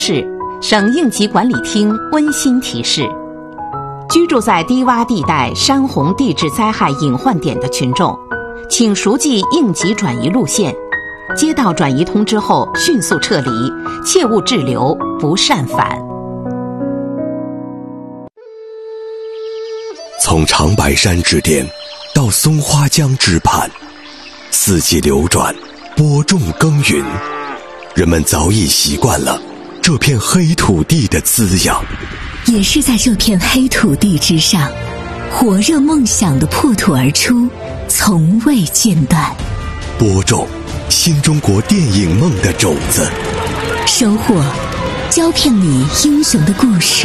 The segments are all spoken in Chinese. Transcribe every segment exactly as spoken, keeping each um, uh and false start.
市省应急管理厅温馨提示：居住在低洼地带山洪地质灾害隐患点的群众，请熟记应急转移路线，接到转移通知后迅速撤离，切勿滞留，不擅返。 从长白山之巅到松花江之畔，四季流转，播种耕耘，人们早已习惯了这片黑土地的滋养。 也是在这片黑土地之上，火热梦想的破土而出，从未间断。 播种新中国电影梦的种子， 收获胶片里英雄的故事。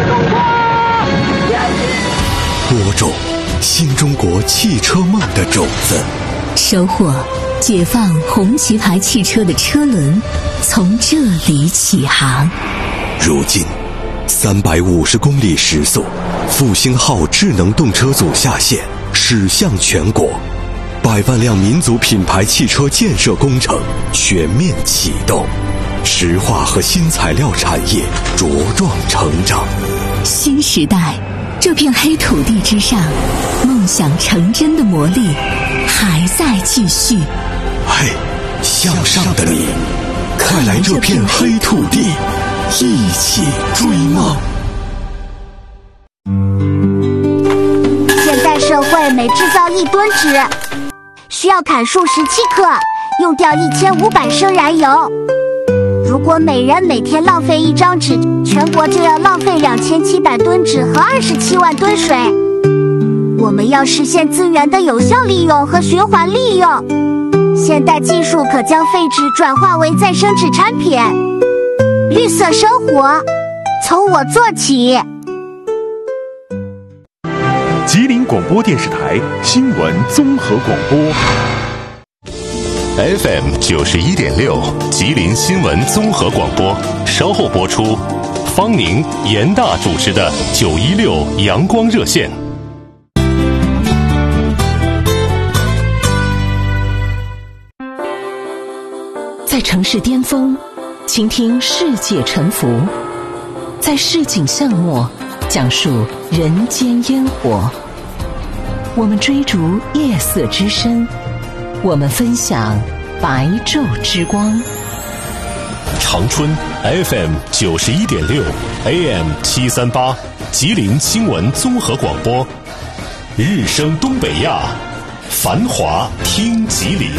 播种新中国汽车梦的种子， 收获解放红旗牌汽车的车轮从这里起航。 如今三百五十公里时速，复兴号智能动车组下线，驶向全国，百万辆民族品牌汽车建设工程全面启动，石化和新材料产业茁壮成长。 新时代，这片黑土地之上，梦想成真的魔力还在继续。 嘿，向上的你，快来这片黑土地，一起追梦。 现代社会每制造一吨纸，需要砍树十七克，用掉一千五百升燃油。如果每人每天浪费一张纸，全国就要浪费两千七百吨纸和二十七万吨水。我们要实现资源的有效利用和循环利用。现代技术可将废纸转化为再生纸产品。绿色生活，从我做起。 吉林广播电视台新闻综合广播。 F M 九十一点六，吉林新闻综合广播，稍后播出。方宁、严大主持的九一六阳光热线。 在城市巅峰，倾听世界沉浮；在市井巷陌，讲述人间烟火。我们追逐夜色之深，我们分享白昼之光。 长春 F M 九十一点六 A M 七三八，吉林新闻综合广播。日升东北亚，繁华听吉林。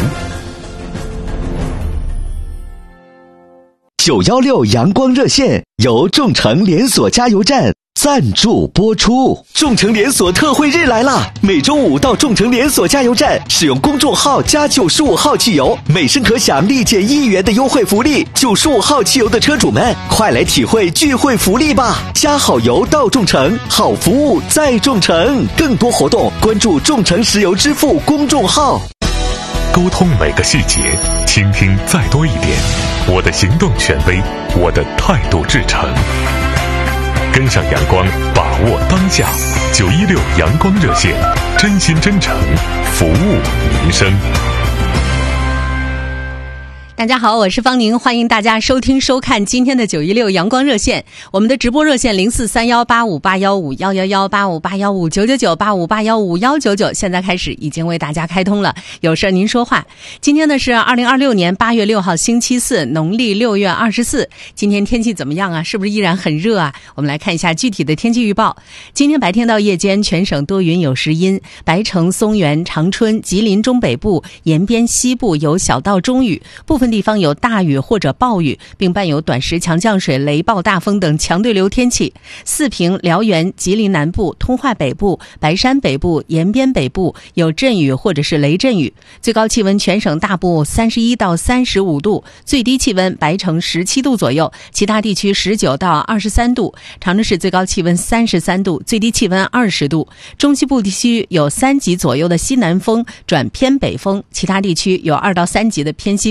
九一六阳光热线由众诚连锁加油站赞助播出。众诚连锁特惠日来啦！每周五到众诚连锁加油站，使用公众号加九十五号汽油，每升可享立减一元的优惠福利。九十五号汽油的车主们，快来体会聚会福利吧！加好油到众诚，好服务在众诚。更多活动，关注众诚石油支付公众号。 沟通每个细节，倾听再多一点。我的行动权威，我的态度至诚。跟上阳光，把握当下。九一六阳光热线，真心真诚，服务民生。 大家好，我是方宁，欢迎大家收听收看今天的九一六阳光热线。我们的直播热线零四三幺八五八幺五幺幺幺八五八幺五九九九八五八幺五幺九九，现在开始已经为大家开通了，有事您说话。今天呢是二零二六年八月六号星期四，农历六月二十四。今天天气怎么样啊？是不是依然很热啊？我们来看一下具体的天气预报。今天白天到夜间全省多云有时阴，白城、松原、长春、吉林中北部、延边西部有小到中雨，部分地方有大雨或者暴雨，并伴有短时强降水、雷暴大风等强对流天气。四平、辽源、吉林南部、通化北部、白山北部、延边北部有阵雨或者是雷阵雨。最高气温全省大部三十一到三十五度，最低气温白城十七度左右，其他地区十九到二十三度。长春市最高气温三十三度，最低气温二十度。中西部地区有三级左右的西南风转偏北风，其他地区有二到三级的偏西风。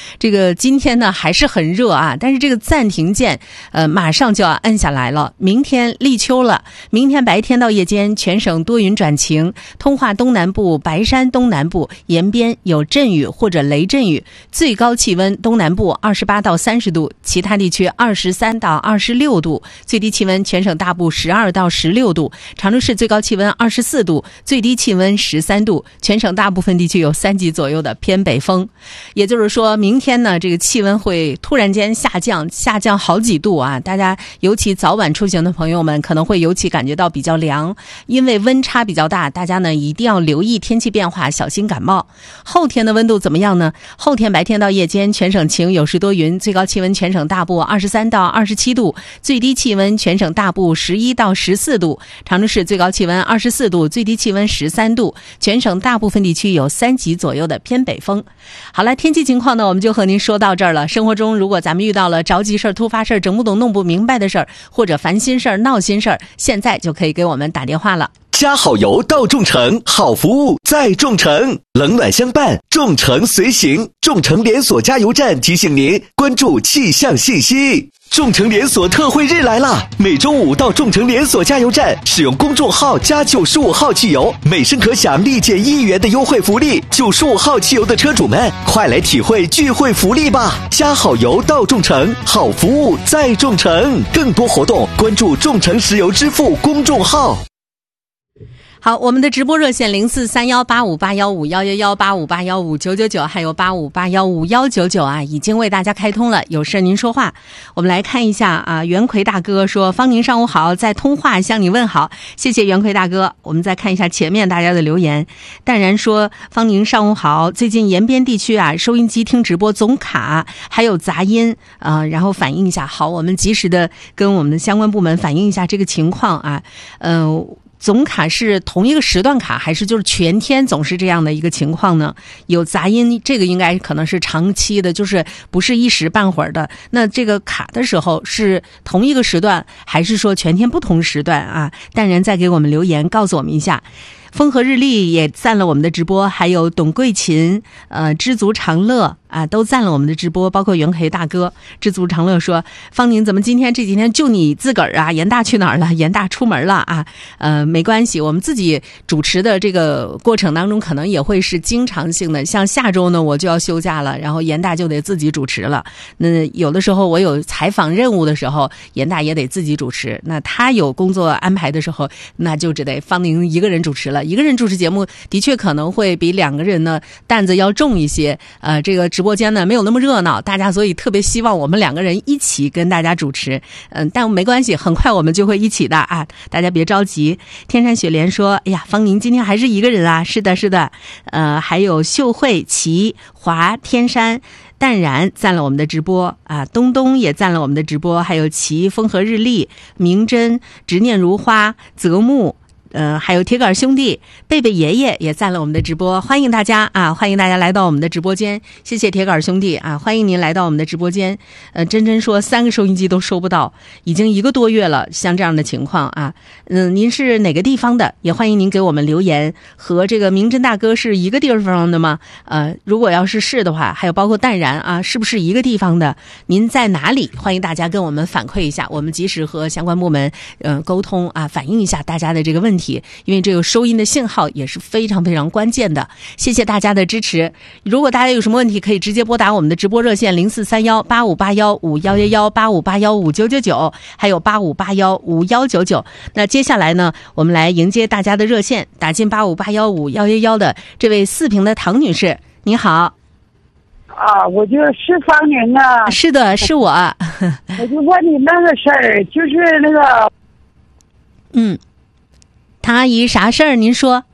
这个今天呢还是很热啊，但是这个暂停键呃马上就要按下来了。明天立秋了，明天白天到夜间全省多云转晴，通化东南部、白山东南部沿边有阵雨或者雷阵雨，最高气温东南部二十八到三十度，其他地区二十三到二十六度，最低气温全省大部十二到十六度，常州市最高气温二十四度，最低气温十三度，全省大部分地区有三级左右的偏北风。也就是说明天呢这个气温会突然间下降下降好几度啊，大家尤其早晚出行的朋友们可能会尤其感觉到比较凉，因为温差比较大，大家呢一定要留意天气变化，小心感冒。后天的温度怎么样呢？后天白天到夜间全省晴有时多云，最高气温全省大部二十三到二十七度，最低气温全省大部十一到十四度，常州市最高气温二十四度，最低气温十三度，全省大部分地区有三级左右的偏北风。好了，天气情况呢我们就和您说到这儿了。生活中如果咱们遇到了着急事儿、突发事儿、整不懂弄不明白的事儿，或者烦心事儿、闹心事儿，现在就可以给我们打电话了。 加好油到众诚，好服务在众诚，冷暖相伴，众诚随行。众诚连锁加油站提醒您关注气象信息。众诚连锁特惠日来啦！每周五到众诚连锁加油站使用公众号加九十五号汽油，每升可享立减一元的优惠福利。九十五号汽油的车主们，快来体会聚会福利吧！加好油到众诚，好服务在众诚。更多活动关注众诚石油支付公众号。 好，我们的直播热线零四三幺八五八幺五幺幺幺八五八幺五九九九，还有八五八幺五幺九九啊，已经为大家开通了，有事您说话。我们来看一下啊，袁奎大哥说：“方宁上午好，在通话向你问好。”谢谢袁奎大哥。我们再看一下前面大家的留言。淡然说：“方宁上午好，最近延边地区啊，收音机听直播总卡，还有杂音啊、呃，然后反映一下。好，我们及时的跟我们的相关部门反映一下这个情况啊，嗯、呃。”总卡是同一个时段卡，还是就是全天总是这样的一个情况呢？有杂音，这个应该可能是长期的，就是不是一时半会儿的。那这个卡的时候是同一个时段，还是说全天不同时段啊？淡然再给我们留言告诉我们一下。风和日丽也赞了我们的直播，还有董桂琴、呃知足常乐啊，都赞了我们的直播，包括袁培大哥。知足常乐说：“方宁，怎么今天这几天就你自个儿啊？严大去哪儿了？严大出门了啊？呃，没关系，我们自己主持的这个过程当中，可能也会是经常性的。像下周呢，我就要休假了，然后严大就得自己主持了。那有的时候我有采访任务的时候，严大也得自己主持。那他有工作安排的时候，那就只得方宁一个人主持了。”一个人主持节目的确可能会比两个人呢担子要重一些，呃，这个直播间呢没有那么热闹，大家所以特别希望我们两个人一起跟大家主持，嗯、呃，但没关系，很快我们就会一起的啊，大家别着急。天山雪莲说：“哎呀，方宁今天还是一个人啊？”是的，是的，呃，还有秀慧、齐华、天山。淡然赞了我们的直播啊，东东也赞了我们的直播，还有齐风和日丽、明真、执念如花、泽木。呃，还有铁杆兄弟、贝贝爷爷也赞了我们的直播，欢迎大家啊！欢迎大家来到我们的直播间，谢谢铁杆兄弟啊！欢迎您来到我们的直播间。呃，真真说三个收音机都收不到，已经一个多月了，像这样的情况啊，嗯、呃，您是哪个地方的？也欢迎您给我们留言。和这个明真大哥是一个地方的吗？呃，如果要是是的话，还有包括淡然啊，是不是一个地方的？您在哪里？欢迎大家跟我们反馈一下，我们及时和相关部门呃沟通啊，反映一下大家的这个问题。因为这个收音的信号也是非常非常关键的，谢谢大家的支持。如果大家有什么问题，可以直接拨打我们的直播热线零四三幺八五八幺五幺幺幺八五八幺五九九九，还有八五八幺五幺九九。那接下来呢，我们来迎接大家的热线，打进八五八幺五幺幺幺的这位四平的唐女士，你好。 啊，我就是方宁啊。 是的，是我。 我就问你那个事儿，就是那个， 嗯。唐阿姨，啥事儿？您说。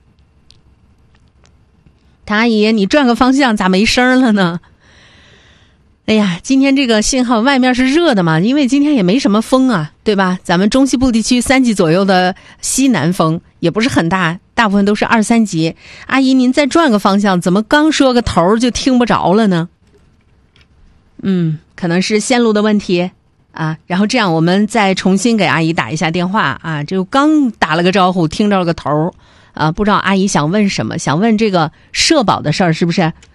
唐阿姨，你转个方向，咋没声了呢？哎呀，今天这个信号，外面是热的嘛，因为今天也没什么风啊，对吧？咱们中西部地区三级左右的西南风，也不是很大，大部分都是二三级。阿姨，您再转个方向，怎么刚说个头就听不着了呢？嗯，可能是线路的问题。啊，然后这样我们再重新给阿姨打一下电话啊，就刚打了个招呼，听着了个头啊，不知道阿姨想问什么，想问这个社保的事儿是不是？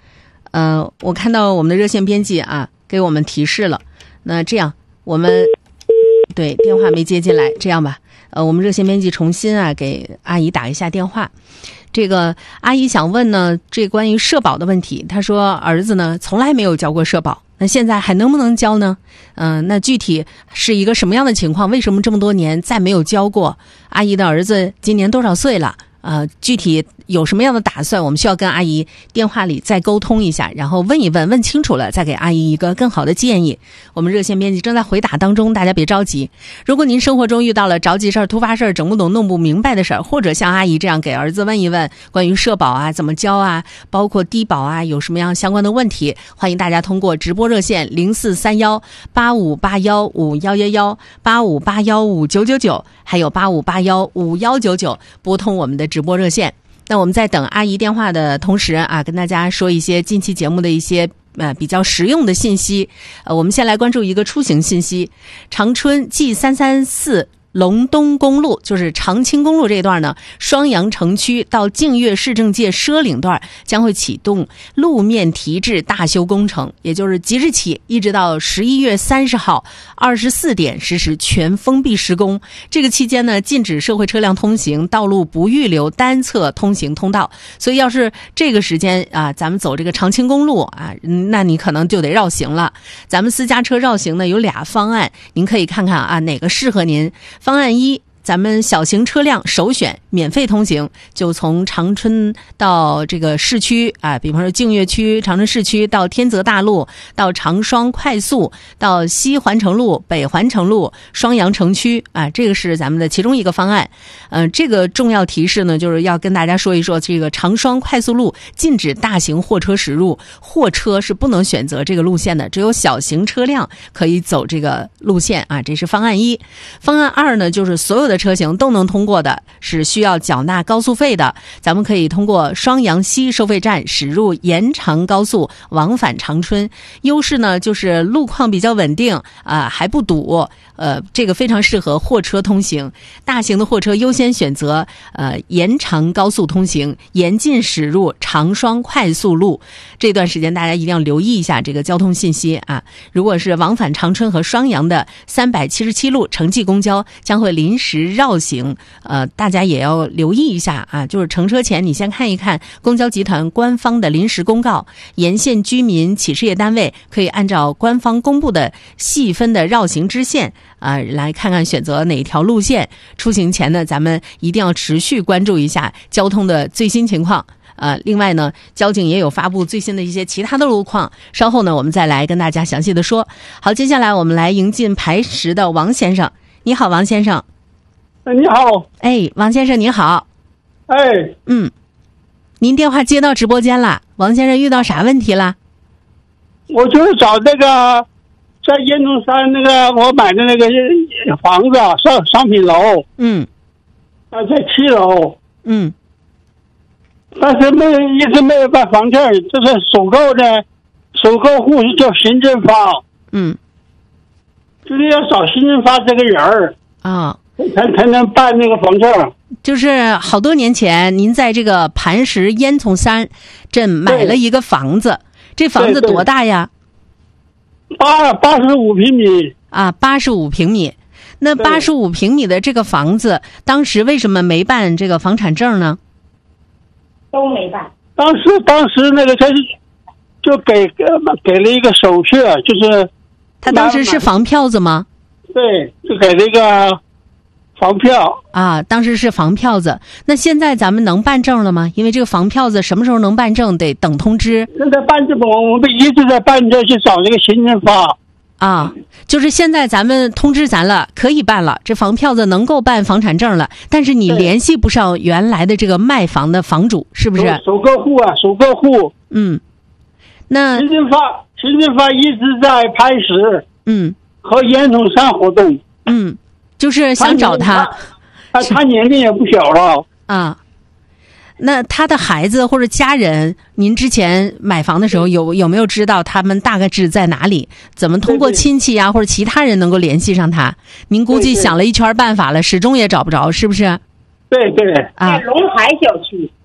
呃，我看到我们的热线编辑啊给我们提示了，那这样我们对电话没接进来，这样吧，呃，我们热线编辑重新啊给阿姨打一下电话。这个阿姨想问呢，这关于社保的问题，她说儿子呢从来没有交过社保，那现在还能不能交呢？嗯、呃，那具体是一个什么样的情况？为什么这么多年再没有交过？阿姨的儿子今年多少岁了？呃，具体有什么样的打算，我们需要跟阿姨电话里再沟通一下，然后问一问，问清楚了再给阿姨一个更好的建议。我们热线编辑正在回答当中，大家别着急。如果您生活中遇到了着急事儿、突发事儿、整不懂弄不明白的事儿，或者像阿姨这样给儿子问一问关于社保啊怎么交啊，包括低保啊有什么样相关的问题，欢迎大家通过直播热线零四三幺八五八幺五幺幺幺八五八幺五九九九，还有八五八幺五幺九九拨通我们的直播热线。那我们在等阿姨电话的同时啊，跟大家说一些近期节目的一些呃比较实用的信息。呃，我们先来关注一个出行信息，长春 G 三三四龙东公路，就是长青公路这一段呢，双阳城区到净月市政界奢岭段将会启动路面提质大修工程，也就是即日起一直到十一月三十号二十四点实施全封闭施工。这个期间呢，禁止社会车辆通行，道路不预留单侧通行通道。所以要是这个时间啊，咱们走这个长青公路啊，那你可能就得绕行了。咱们私家车绕行呢有俩方案，您可以看看啊哪个适合您。方案一，咱们小型车辆首选免费通行，就从长春到这个市区啊，比方说净月区、长春市区到天泽大路，到长双快速，到西环城路、北环城路、双阳城区啊，这个是咱们的其中一个方案。嗯、呃，这个重要提示呢，就是要跟大家说一说，这个长双快速路禁止大型货车驶入，货车是不能选择这个路线的，只有小型车辆可以走这个路线啊，这是方案一。方案二呢，就是所有的车型都能通过的，是需要缴纳高速费的。咱们可以通过双阳西收费站驶入延长高速往返长春，优势呢就是路况比较稳定啊、呃，还不堵，呃，这个非常适合货车通行。大型的货车优先选择呃延长高速通行，严禁驶入长双快速路。这段时间大家一定要留意一下这个交通信息啊！如果是往返长春和双阳的三百七十七路城际公交将会临时绕行，呃，大家也要留意一下啊！就是乘车前你先看一看公交集团官方的临时公告，沿线居民企事业单位可以按照官方公布的细分的绕行支线啊、呃，来看看选择哪一条路线。出行前呢，咱们一定要持续关注一下交通的最新情况。呃，另外呢，交警也有发布最新的一些其他的路况，稍后呢，我们再来跟大家详细的说。好，接下来我们来迎进排时的王先生。你好，王先生。 你好。 哎，王先生您好。 哎。 嗯，您电话接到直播间了，王先生遇到啥问题了？ 我就是找那个在烟囱山那个我买的那个房子商商品楼。 嗯。 啊，在七楼。 嗯。 但是没一直没有办房证，这是首购的，首购户是叫行政发。 嗯。 就是要找行政发这个人儿啊， 才才能办那个房证。 就是好多年前，您在这个磐石烟囱山镇买了一个房子，这房子多大呀？ 八八十五平米啊，八十五平米。那八十五平米的这个房子，当时为什么没办这个房产证呢？ 都没办。 当时当时那个他就给给了一个手续，就是他当时是房票子吗？ 对，就给了一个房票啊，当时是房票子。那现在咱们能办证了吗？因为这个房票子什么时候能办证，得等通知。 现在办证，我们一直在办证，去找那个行政发。 啊，就是现在咱们通知咱了，可以办了，这房票子能够办房产证了，但是你联系不上原来的这个卖房的房主，是不是？ 首购户啊，首购户。 嗯，那行政发，行政发一直在磐石， 嗯， 和烟囱山活动。 嗯，就是想找他。 他他年龄也不小了啊。那他的孩子或者家人，您之前买房的时候有有没有知道他们大概是在哪里？怎么通过亲戚啊或者其他人能够联系上他？您估计想了一圈办法了，始终也找不着，是不是？ 对对。 啊， 在龙海小区。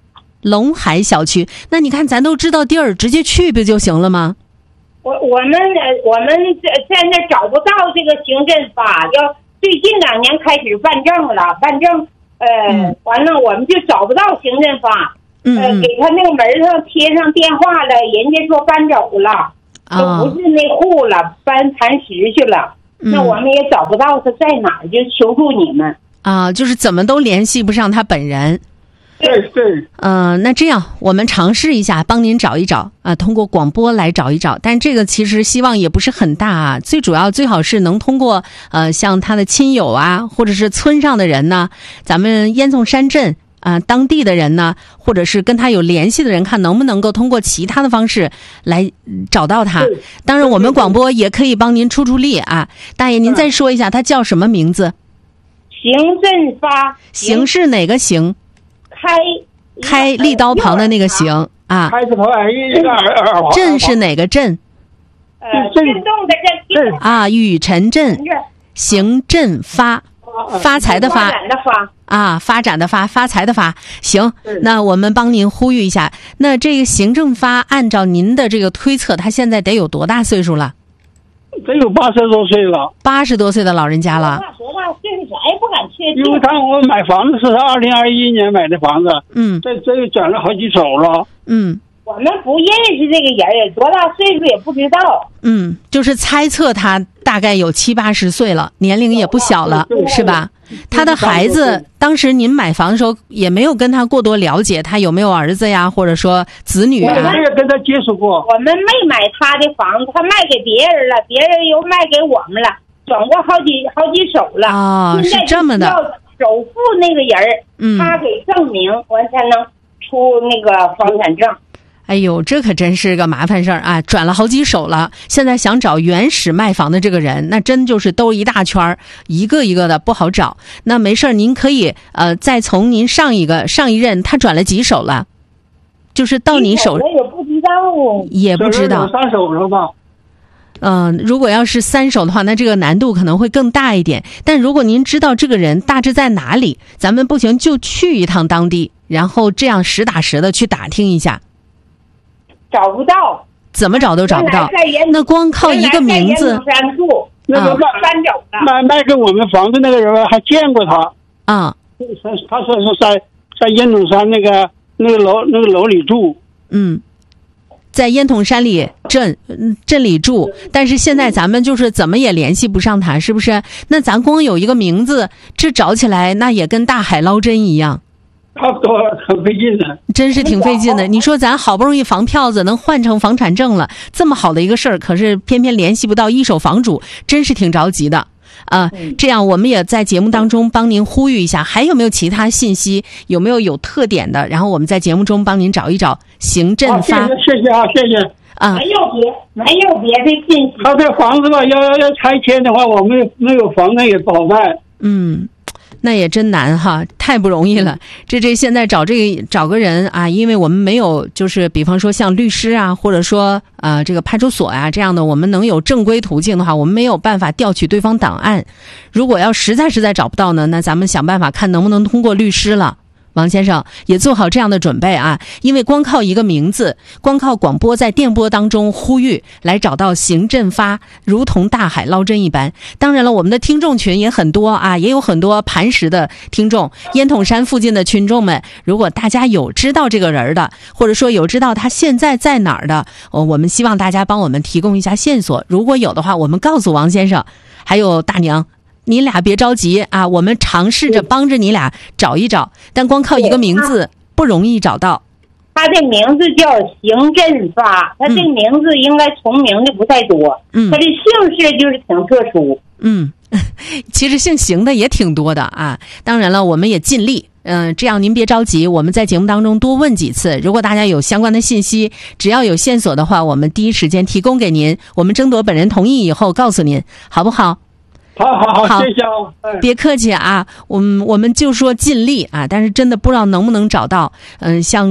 龙海小区。那你看咱都知道地儿，直接去不就行了吗？ 我我们我们在在那找不到这个行政法，要最近两年开始办证了，办证呃、嗯、完了我们就找不到行政法， 嗯呃给他那个门上贴上电话了，人家说搬走了，就、哦、不是那户了，搬磐石去了、嗯，那我们也找不到他在哪儿，就求助你们啊，就是怎么都联系不上他本人。 对对， 嗯、呃，那这样我们尝试一下，帮您找一找啊、呃，通过广播来找一找，但这个其实希望也不是很大啊。最主要最好是能通过呃，像他的亲友啊，或者是村上的人呢，咱们烟囱山镇啊、呃、当地的人呢，或者是跟他有联系的人，看能不能够通过其他的方式来找到他。当然，我们广播也可以帮您出出力啊。大爷，您再说一下，他叫什么名字？ 行政发， 行是哪个行？ 开开立刀旁的那个行啊， 开字头哎，一个耳耳旁。 镇是哪个镇？ 呃，震动的震啊，雨辰镇，行政发，发财的发， 发展的发啊，发展的发，发财的发。行，那我们帮您呼吁一下，那这个行政发，按照您的这个推测，他现在得有多大岁数了？ 得有八十多岁了， 八十多岁的老人家了。 多大岁数咱也不敢确定。 因为他我买房子是二零二一年买的房子， 嗯， 这这个转了好几手了， 嗯， 我们不认识这个人，多大岁数也不知道。 嗯，就是猜测他大概有七八十岁了，年龄也不小了，是吧？他的孩子当时您买房的时候也没有跟他过多了解，他有没有儿子呀，或者说子女啊？ 我没有跟他接触过。 我们没买他的房子，他卖给别人了，别人又卖给我们了，转过好几好几手了。 哦，是这么的。 首付那个人， 嗯， 他给证明，完才能出那个房产证。 哎呦，这可真是个麻烦事儿啊！转了好几手了，现在想找原始卖房的这个人，那真就是兜一大圈儿，一个一个的不好找。那没事儿，您可以呃，再从您上一个上一任他转了几手了，就是到您手， 我也不知道， 也不知道三手了吧？ 嗯、呃，如果要是三手的话，那这个难度可能会更大一点。但如果您知道这个人大致在哪里，咱们不行就去一趟当地，然后这样实打实的去打听一下。 找不到， 怎么找都找不到。那光靠一个名字， 那个卖搬走了， 卖卖给我们房子那个人还见过他啊。 他说是在在烟囱山那个那个楼那个楼里住。 嗯。在烟囱山里镇镇里住，但是现在咱们就是怎么也联系不上他，是不是？那咱光有一个名字，这找起来那也跟大海捞针一样， 差不多很费劲的， 真是挺费劲的。你说咱好不容易房票子能换成房产证了，这么好的一个事儿，可是偏偏联系不到一手房主，真是挺着急的。啊、呃，这样我们也在节目当中帮您呼吁一下，还有没有其他信息？有没有有特点的？然后我们在节目中帮您找一找行政发。 啊、谢谢谢谢啊，谢谢啊。 没有别没有别的信息。 他这房子吧，要要要拆迁的话，我们没有房子也不好卖。 嗯。那也真难哈，太不容易了。这这现在找这个找个人啊，因为我们没有，就是比方说像律师啊，或者说呃这个派出所啊这样的，我们能有正规途径的话，我们没有办法调取对方档案。如果要实在实在找不到呢，那咱们想办法看能不能通过律师了。王先生也做好这样的准备啊，因为光靠一个名字，光靠广播在电波当中呼吁来找到行政发，如同大海捞针一般。当然了，我们的听众群也很多啊，也有很多磐石的听众，烟囱山附近的群众们，如果大家有知道这个人的，或者说有知道他现在在哪儿的，哦，我们希望大家帮我们提供一下线索。如果有的话，我们告诉王先生，还有大娘。你俩别着急啊，我们尝试着帮着你俩找一找，但光靠一个名字不容易找到。 他的名字叫邢振发，他这个名字应该重名的不太多， 嗯， 他的姓氏就是挺特殊。 嗯，其实姓邢的也挺多的啊。当然了，我们也尽力。嗯、呃，这样您别着急，我们在节目当中多问几次。如果大家有相关的信息，只要有线索的话，我们第一时间提供给您。我们征得本人同意以后告诉您，好不好？ 好好好，谢谢啊！ 别客气啊，我们我们就说尽力啊，但是真的不知道能不能找到。嗯、呃，像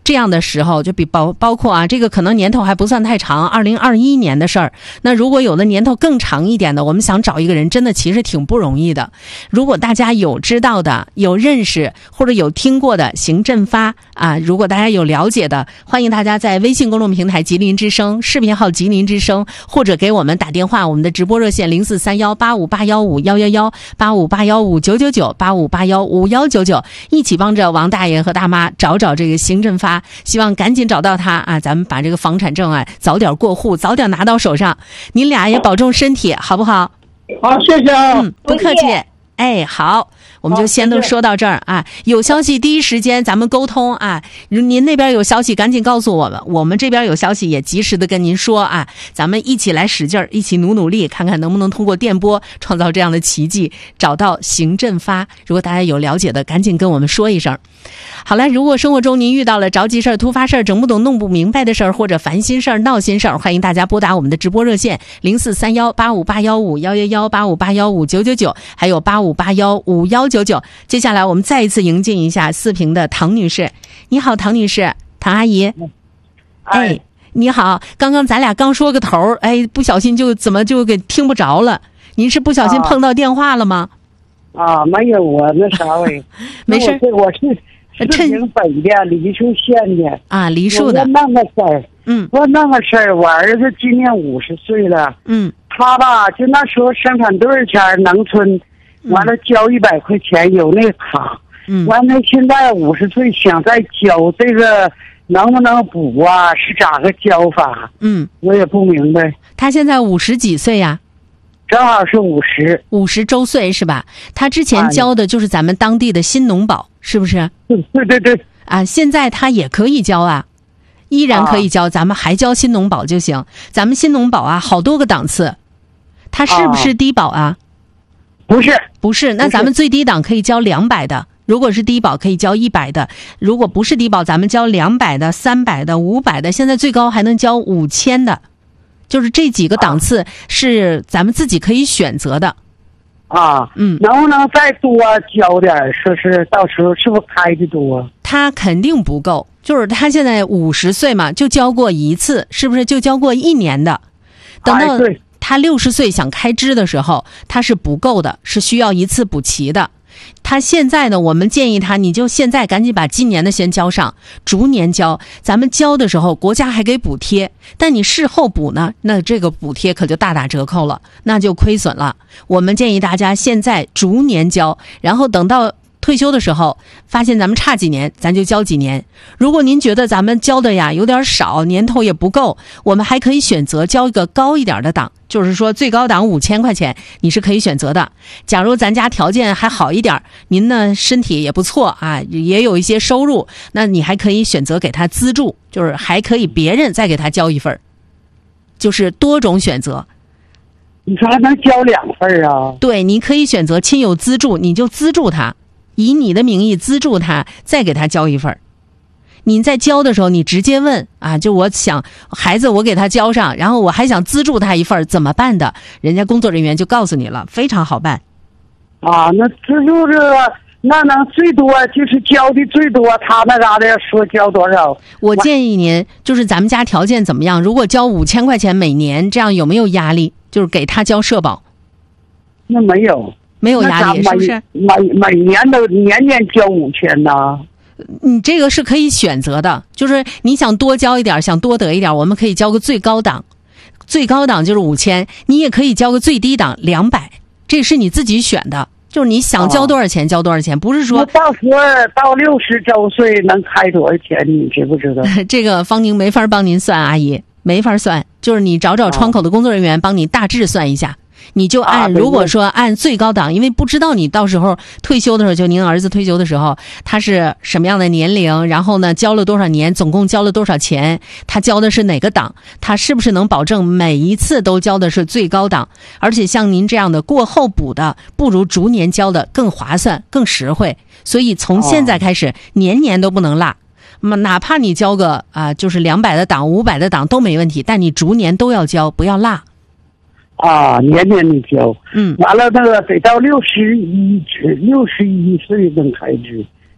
这样的时候，就比包包括啊，这个可能年头还不算太长，二零二一年的事儿。那如果有的年头更长一点的，我们想找一个人，真的其实挺不容易的。如果大家有知道的、有认识或者有听过的邢振发啊，如果大家有了解的，欢迎大家在微信公众平台吉林之声视频号吉林之声，或者给我们打电话，我们的直播热线零四三幺八五八幺五幺幺幺八五八幺五九九九八五八幺五幺九九，一起帮着王大爷和大妈找找这个邢振发，希望赶紧找到他啊！咱们把这个房产证啊早点过户，早点拿到手上。您俩也保重身体，好不好？ 好，谢谢啊。 嗯，不客气。哎，好，我们就先都说到这儿啊。有消息第一时间咱们沟通啊，您那边有消息赶紧告诉我们，我们这边有消息也及时的跟您说啊。咱们一起来使劲儿，一起努努力，看看能不能通过电波创造这样的奇迹，找到邢振发。如果大家有了解的，赶紧跟我们说一声。好了，如果生活中您遇到了着急事儿、突发事儿、整不懂、弄不明白的事儿，或者烦心事儿、闹心事儿，欢迎大家拨打我们的直播热线零四三幺八五八幺五幺幺幺八五八幺五九九九，还有八五八幺五幺九九。接下来我们再一次迎进一下四平的唐女士。你好，唐女士，唐阿姨。哎，你好，刚刚咱俩刚说个头，哎，不小心就怎么就给听不着了？您是不小心碰到电话了吗？ 啊，没有，我那啥喂， 没事， 我我是四平北的梨树县的啊，梨树的。 我那个事儿， 嗯， 我那个事儿，我儿子今年五十岁了， 嗯， 他吧，就那时候生产队前农村，完了交一百块钱有那卡， 嗯， 完了现在五十岁想再交这个能不能补啊？是咋个交法？ 嗯， 我也不明白。 他现在五十几岁呀？ 正好是五十， 五十周岁是吧？他之前交的就是咱们当地的新农保，是不是？ 对对对。 啊，现在他也可以交啊，依然可以交，啊、咱们还交新农保就行。咱们新农保啊，好多个档次，他是不是低保啊？ 不是， 不是。那咱们最低档可以交两百的，如果是低保可以交一百的，如果不是低保，咱们交两百的、三百的、五百的，现在最高还能交五千的。就是这几个档次是咱们自己可以选择的， 啊， 嗯， 能不能再多交点？说是到时候是不是开的多？ 他肯定不够，就是他现在五十岁嘛，就交过一次，是不是就交过一年的？等到他六十岁想开支的时候，他是不够的，是需要一次补齐的。他现在呢，我们建议他，你就现在赶紧把今年的先交上，逐年交。咱们交的时候，国家还给补贴，但你事后补呢，那这个补贴可就大打折扣了，那就亏损了。我们建议大家现在逐年交，然后等到退休的时候，发现咱们差几年，咱就交几年。如果您觉得咱们交的呀有点少，年头也不够，我们还可以选择交一个高一点的档，就是说最高档五千块钱，你是可以选择的。假如咱家条件还好一点，您呢身体也不错啊，也有一些收入，那你还可以选择给他资助，就是还可以别人再给他交一份，就是多种选择。 你说还能交两份啊？ 对，你可以选择亲友资助，你就资助他。以你的名义资助他，再给他交一份。你在交的时候，你直接问啊，就我想孩子我给他交上，然后我还想资助他一份，怎么办的？人家工作人员就告诉你了，非常好办。 啊，那资助这个那能最多就是交的最多，他那嘎达说交多少？ 我建议您就是咱们家条件怎么样？如果交五千块钱每年，这样有没有压力？就是给他交社保。 那没有。 没有压力，是不是？ 每每年都年年交五千呢？ 你这个是可以选择的，就是你想多交一点，想多得一点，我们可以交个最高档，最高档就是五千，你也可以交个最低档两百，这是你自己选的，就是你想交多少钱、哦、交多少钱，不是说到时候到六十周岁能开多少钱，你知不知道？ 这个方宁没法帮您算，阿姨没法算，就是你找找窗口的工作人员帮你大致算一下。你就按，如果说按最高档，因为不知道你到时候退休的时候，就您儿子退休的时候，他是什么样的年龄，然后呢交了多少年，总共交了多少钱，他交的是哪个档，他是不是能保证每一次都交的是最高档？而且像您这样的过后补的，不如逐年交的更划算、更实惠。所以从现在开始，年年都不能落。哪怕你交个啊、呃，就是两百的档、五百的档都没问题，但你逐年都要交，不要落。 啊，年年你交， 嗯， 完了那个得到六十一至六十一岁能开支，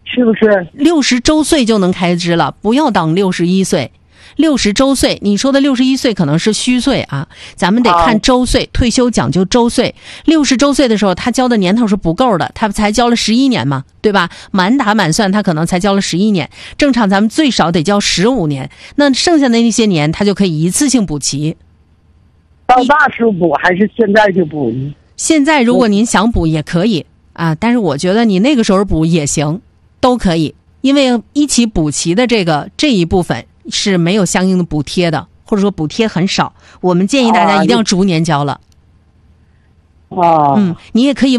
是不是？ 六十周岁就能开支了，不要等六十一岁。六十周岁，你说的六十一岁可能是虚岁啊，咱们得看周岁，退休讲究周岁。六十周岁的时候，他交的年头是不够的，他才交了十一年嘛，对吧？满打满算，他可能才交了十一年，正常咱们最少得交十五年，那剩下的那些年，他就可以一次性补齐。 到那时候补还是现在就补？ 现在如果您想补也可以啊，但是我觉得你那个时候补也行，都可以，因为一起补齐的这个这一部分是没有相应的补贴的，或者说补贴很少，我们建议大家一定要逐年交了。 啊， 嗯，你也可以